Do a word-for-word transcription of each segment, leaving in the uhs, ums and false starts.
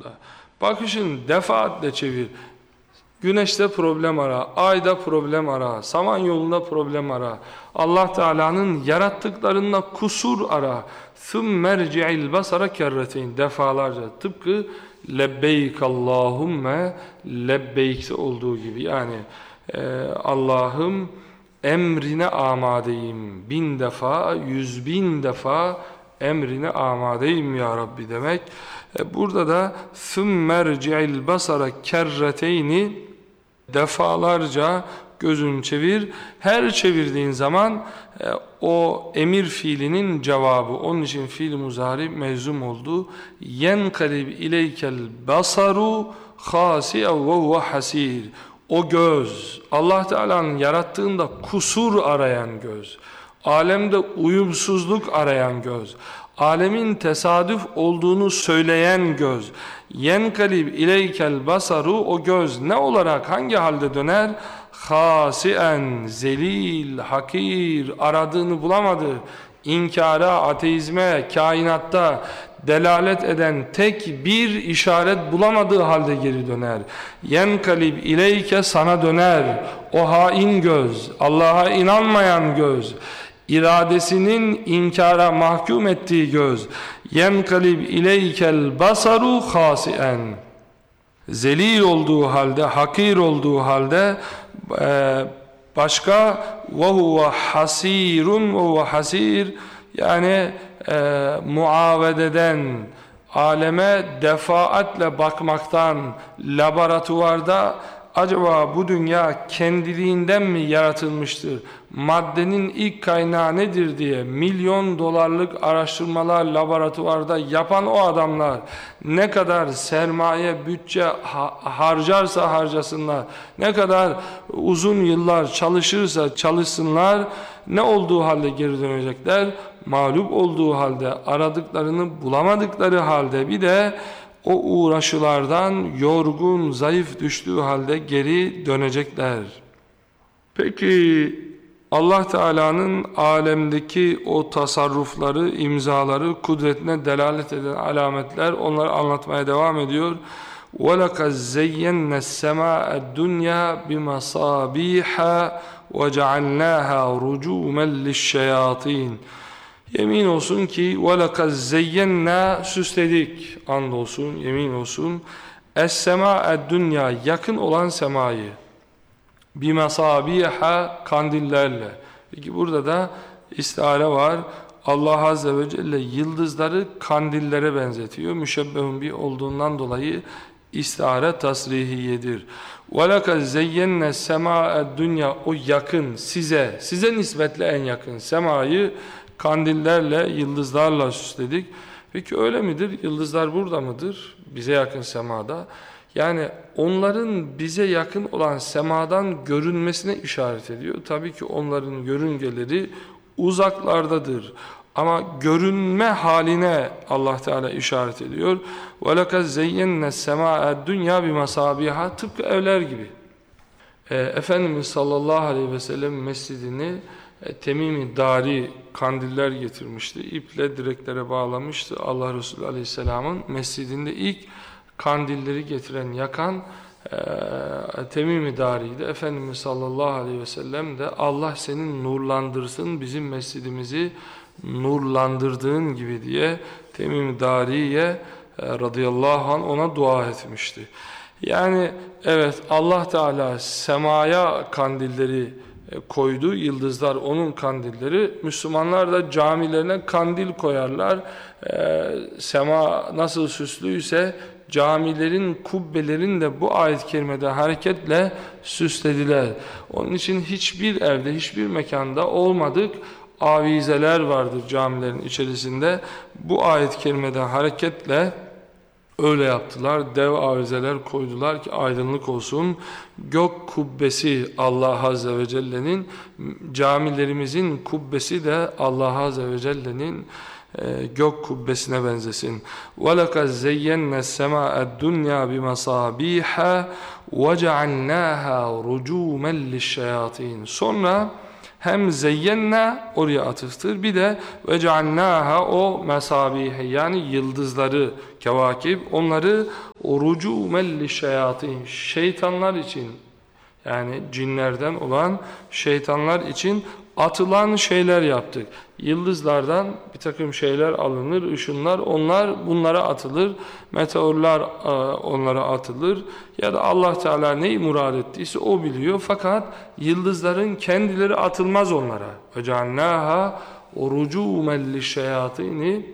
burada. Bakışın defaatle çevir. Güneşte problem ara, ayda problem ara, samanyolunda problem ara. Allah Teala'nın yarattıklarında kusur ara. ثُمَّ رْجِعِ الْبَصَرَ كَرَّتَيْنِ defalarca. Tıpkı lebbeyk Allahümme lebbeyk olduğu gibi. Yani e, Allah'ım emrine amadeyim. Bin defa, yüz bin defa emrine amadeyim ya Rabbi demek. E, burada da ثُمَّ رْجِعِ الْبَصَرَ كَرَّتَيْنِ defalarca gözünü çevir. Her çevirdiğin zaman e, o emir fiilinin cevabı. Onun için fiil muzari mevzum oldu. Yenkalib ileykel basaru khasi'en ve huve hasir. O göz, Allah Teala'nın yarattığında kusur arayan göz, alemde uyumsuzluk arayan göz, alemin tesadüf olduğunu söyleyen göz. Yenkalib ileykel basaru, o göz ne olarak, hangi halde döner? Hasien, zelil, hakir, aradığını bulamadı. İnkara, ateizme, kainatta delalet eden tek bir işaret bulamadığı halde geri döner. Yenkalib ileyke, sana döner. O hain göz, Allah'a inanmayan göz, iradesinin inkara mahkum ettiği göz. Yenkalib ileykel basaru hasien, zelil olduğu halde, hakir olduğu halde, e, başka ve huve hasirun ve huve hasir, yani e, muavededen, aleme defaatle bakmaktan, laboratuvarda acaba bu dünya kendiliğinden mi yaratılmıştır, maddenin ilk kaynağı nedir diye milyon dolarlık araştırmalar laboratuvarda yapan o adamlar ne kadar sermaye, bütçe harcarsa harcasınlar, ne kadar uzun yıllar çalışırsa çalışsınlar, ne olduğu halde geri dönecekler? Mağlup olduğu halde, aradıklarını bulamadıkları halde, bir de o uğraşılardan yorgun, zayıf düştüğü halde geri dönecekler. Peki Allah Teala'nın alemdeki o tasarrufları, imzaları, kudretine delalet eden alametler, onları anlatmaya devam ediyor. وَلَقَدْ زَيَّنَّ السَّمَاءَ الدُّنْيَا بِمَصَابِيحَ وَجَعَلْنَاهَا رُجُومًا لِلشَّيَاطِينَ. Yemin olsun ki وَلَقَدْ زَيَّنَّا, süsledik, andolsun, yemin olsun, es-semâ'ed dünya, yakın olan semayı, bimasâbiha, kandillerle. Peki burada da istihare var. Allah Azze ve Celle yıldızları kandillere benzetiyor. Müşebbehun bi olduğundan dolayı istihare tasrihiyedir. وَلَقَدْ زَيَّنَّ السَّمَاءَ dünya, o yakın, size, size nispetle en yakın semayı kandillerle, yıldızlarla süsledik. Peki öyle midir? Yıldızlar burada mıdır? Bize yakın semada. Yani onların bize yakın olan semadan görünmesine işaret ediyor. Tabii ki onların yörüngeleri uzaklardadır. Ama görünme haline Allah Teala işaret ediyor. وَلَقَدْ زَيَّنَّ السَّمَاءَ الدُّنْيَا بِمَصَابِيحَ, tıpkı evler gibi. E, Efendimiz sallallahu aleyhi ve sellem mescidini e, Temim-i Dari kandiller getirmişti. İple direklere bağlamıştı. Allah Resulü aleyhisselamın mescidinde ilk kandilleri getiren, yakan e, Temim-i Dari'ydi. Efendimiz sallallahu aleyhi ve sellem de Allah senin nurlandırsın, bizim mescidimizi nurlandırdığın gibi diye Temim-i Dari'ye e, radıyallahu anh ona dua etmişti. Yani evet, Allah Teala semaya kandilleri koydu, yıldızlar onun kandilleri. Müslümanlar da camilerine kandil koyarlar. Ee, sema nasıl süslüyse camilerin, kubbelerin de bu ayet-i kerimede hareketle süslediler. Onun için hiçbir evde, hiçbir mekanda olmadık avizeler vardır camilerin içerisinde. Bu ayet-i kerimeden hareketle öyle yaptılar. Dev avizeler koydular ki aydınlık olsun. Gök kubbesi Allah Azze ve Celle'nin, camilerimizin kubbesi de Allah Azze ve Celle'nin e, gök kubbesine benzesin. وَلَقَدْ زَيَّنَّ السَّمَاءَ الدُّنْيَا بِمَصَابِيحَ وَجَعَلْنَاهَا رُجُومًا لِلشَّيَاطِينَ. Sonra hem zeyyenne oraya atıftır, bir de ve cealnâha, o mesabihi yani yıldızları, kevakib, onları rucumen lişşeyatin, şeytanlar için, yani cinlerden olan şeytanlar için atılan şeyler yaptık. Yıldızlardan bir takım şeyler alınır, ışınlar, onlar bunlara atılır, meteorlar onlara atılır ya da Allah Teala neyi murad ettiyse o biliyor. Fakat yıldızların kendileri atılmaz onlara. Ve cealnâhâ rucûmen lişşeyâtîni,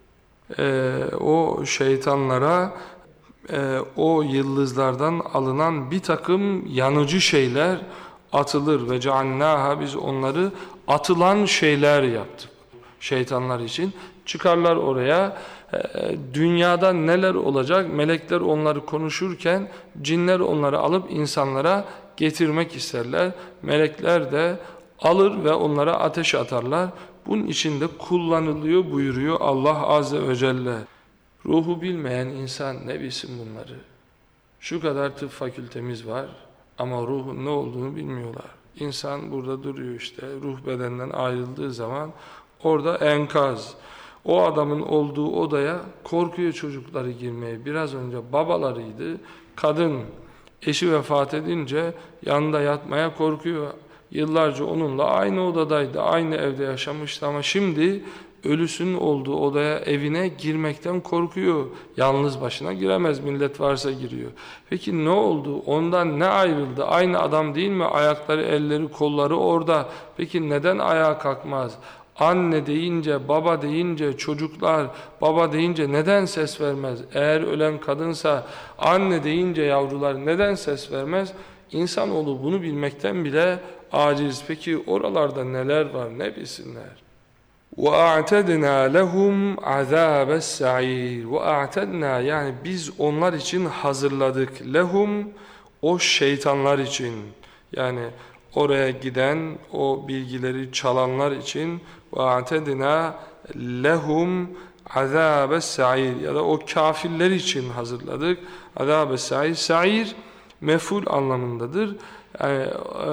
o şeytanlara e, o yıldızlardan alınan bir takım yanıcı şeyler atılır ve cealnâhâ, biz onları atılan şeyler yaptık şeytanlar için. Çıkarlar oraya, e, dünyada neler olacak, melekler onları konuşurken cinler onları alıp insanlara getirmek isterler. Melekler de alır ve onlara ateş atarlar. Bunun içinde kullanılıyor buyuruyor Allah Azze ve Celle. Ruhu bilmeyen insan ne bilsin bunları? Şu kadar tıp fakültemiz var ama ruhun ne olduğunu bilmiyorlar. İnsan burada duruyor işte, ruh bedenden ayrıldığı zaman orada enkaz. O adamın olduğu odaya korkuyor çocukları girmeye. Biraz önce babalarıydı, kadın eşi vefat edince yanında yatmaya korkuyor. Yıllarca onunla aynı odadaydı, aynı evde yaşamıştı ama şimdi ölüsünün olduğu odaya, evine girmekten korkuyor. Yalnız başına giremez, millet varsa giriyor. Peki ne oldu? Ondan ne ayrıldı? Aynı adam değil mi? Ayakları, elleri, kolları orada. Peki neden ayağa kalkmaz? Anne deyince, baba deyince, çocuklar baba deyince neden ses vermez? Eğer ölen kadınsa anne deyince yavrular neden ses vermez? İnsanoğlu bunu bilmekten bile aciz. Peki oralarda neler var, ne bilsinler? وَاَعْتَدْنَا لَهُمْ عَذَابَ السَّعِيرِ وَاَعْتَدْنَا, yani biz onlar için hazırladık. Lehum, o şeytanlar için, yani oraya giden, o bilgileri çalanlar için. وَاَعْتَدْنَا لَهُمْ عَذَابَ السَّعِيرِ, ya da o kafirler için hazırladık. عَذَابَ السَّعِيرِ, sa'ir mef'ul anlamındadır. Yani e,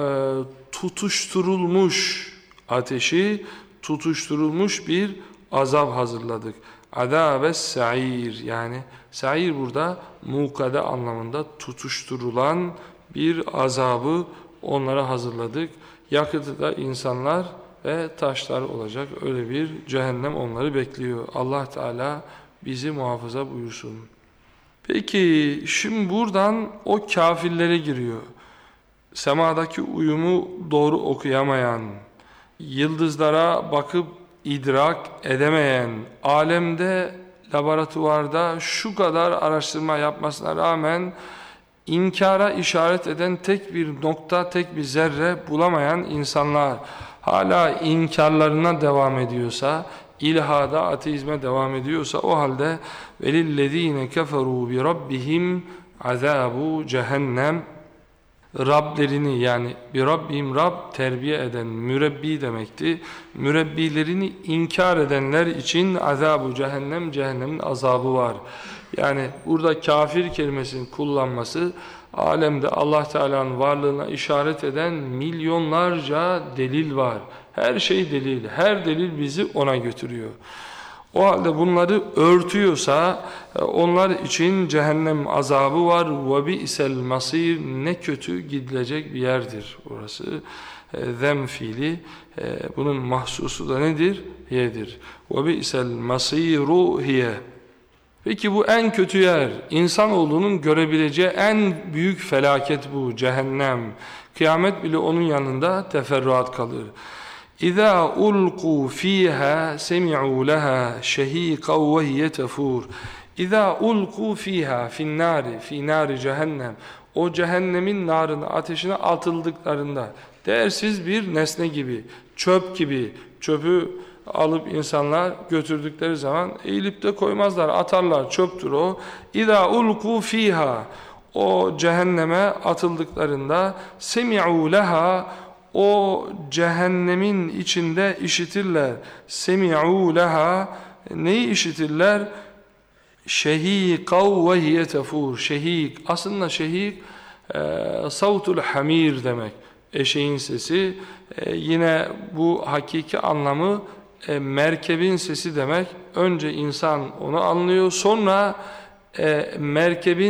tutuşturulmuş ateşi, tutuşturulmuş bir azap hazırladık. Azâbes sa'ir, yani sa'ir burada mukade anlamında tutuşturulan bir azabı onlara hazırladık. Yakıtı da insanlar ve taşlar olacak. Öyle bir cehennem onları bekliyor. Allah Teala bizi muhafaza buyursun. Peki şimdi buradan o kafirlere giriyor. Semadaki uyumu doğru okuyamayan, yıldızlara bakıp idrak edemeyen, alemde, laboratuvarda şu kadar araştırma yapmasına rağmen inkara işaret eden tek bir nokta, tek bir zerre bulamayan insanlar hala inkarlarına devam ediyorsa, ilhada, ateizme devam ediyorsa, o halde velillezine keferu bi rabbihim azabu cehennem, Rablerini, yani bir Rabbim, Rab terbiye eden, mürebbi demekti. Mürebbilerini inkar edenler için azab-ı cehennem, cehennemin azabı var. Yani burada kafir kelimesini kullanması, alemde Allah Teala'nın varlığına işaret eden milyonlarca delil var. Her şey delil, her delil bizi ona götürüyor. O halde bunları örtüyorsa onlar için cehennem azabı var. وَبِئْسَ الْمَصِيرِ, ne kötü gidilecek bir yerdir orası. Zem fiili, bunun mahsusu da nedir? Hiyedir. وَبِئْسَ الْمَصِيرُ hiye. Peki bu en kötü yer, insanoğlunun görebileceği en büyük felaket bu, cehennem. Kıyamet bile onun yanında teferruat kalır. اِذَا اُلْقُوا ف۪يهَا سَمِعُوا لَهَا شَه۪يقًا وَهِيَ تَفُورٌ اِذَا اُلْقُوا ف۪يهَا فِي النَّارِ فِي نَارِ cehennem, o cehennemin narına, ateşine atıldıklarında, değersiz bir nesne gibi, çöp gibi, çöpü alıp insanlar götürdükleri zaman eğilip de koymazlar, atarlar, çöptür o. اِذَا اُلْقُوا ف۪يهَا, o cehenneme atıldıklarında سَمِعُوا لَهَا, o cehennemin içinde işitirler. Semi'û leha, neyi işitirler? Şehîkav ve hiye tefûr. Şehîk, aslında şehîk e, savtul hamir demek. Eşeğin sesi. E, yine bu hakiki anlamı e, merkebin sesi demek. Önce insan onu anlıyor, sonra e, merkebin